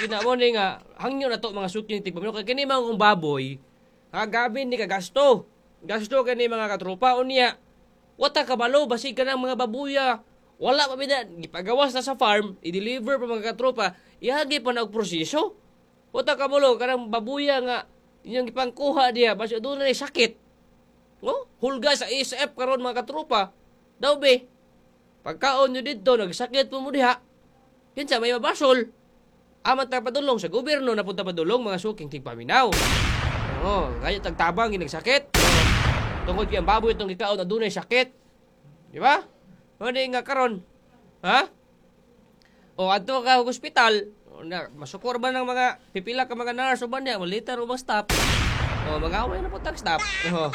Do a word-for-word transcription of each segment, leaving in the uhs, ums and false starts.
ginamo ni nga hangyo na to mga suking tigpaminaw kay kini mga kong baboy. Ha gabi ni kagasto. Gasto kani mga katropa unya. Wata kabalo basig ka ng mga babuya. Wala pa bida gipagawas na sa farm, i-deliver pa mga katropa, ihagi pa na og proseso. Wata kabalo kanang babuya nga inyong ipangkuha diya basi doon na sakit. No? Hulga sa I S F karon mga katropa. Daw be. Pagkaon nyo dito nagsakit mo mo diha. Kinsa may mabasol. Amat na padulong sa gobyerno na punta padulong mga suking tigpaminaw. Oh, kaya tagtabang ginagsakit. Tungkol kay ang baboy itong gikaon na dunay sakit. Di ba? Ano nga karon? Ha? O adto ka hospital, na masukor ba ng mga pipila ka mga nurse o ba niya, malita o ba staff? O mag-away na po tag staff. O.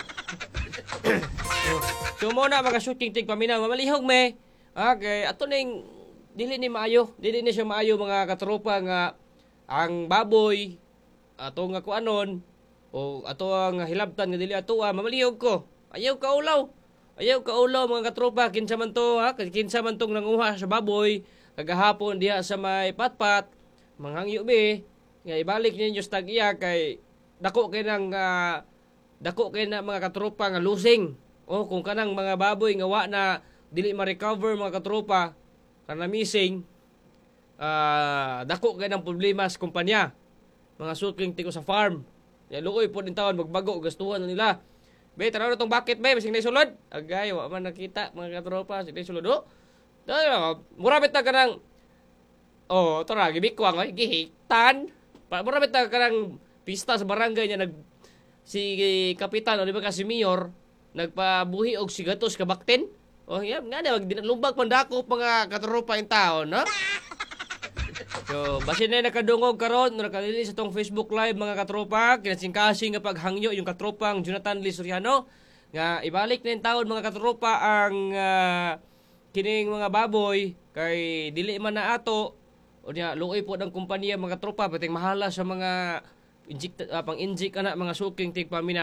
So muna mga shooting tig paminaw, mamalihog me. Okay, ato ning dili ni maayo, dili ni siya maayo mga katropa nga ang baboy ato nga kuanon o ato ang hilabtan nga dili ato ah, mamalihog ko. Ayaw ka ulaw. Ayaw ka ulaw mga katropa, kinsa man to ha, kinsa man tong nanguha sa baboy kagahapon diha sa may patpat, manghangyo be, nga ibalik ninyo sa tag-iya kay dako kay nang uh, dako kay na mga katropa nga losing. O kung kanang mga baboy nga wa na dili ma-recover mga katropa, kana missing, uh, dako kay nang problema sa kumpanya. Mga suking tiko sa farm. Ya luoy po din taon magbago gastuhan na nila. Be, tanaw na itong bucket, be. Masing naisulod. Agay, wa man nakita, mga katropa. Masing naisulod, o. Murabit na ka ng... Oh, ito na, gibikwang, ay, gihitan. Murabit na ka ng pista sa barangay niya, nag... Si Kapitan, o di ba ka si Mayor, nagpabuhi og sigatos kabaktin. O, yan, nga na, lumbag pandako, mga katropa yung tao, no? So, basin na nakadungog karon, nakalili sa tong Facebook Live mga katropa, kinasingkasing nga paghangyo yung katropang Jonathan Lee Soriano nga ibalik na yung taon mga katropa ang uh, kining mga baboy kay dili man na ato o niya luoy po ng kumpanya mga katropa pating mahala sa mga inject uh, pang inject ana mga suking tigpamina